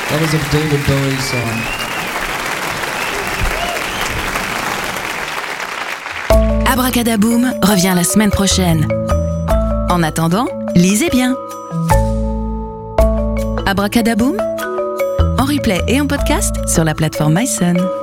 That was a David Bowie song. Abracadaboom revient la semaine prochaine. En attendant, lisez bien. Abracadaboom, en replay et en podcast sur la plateforme myson.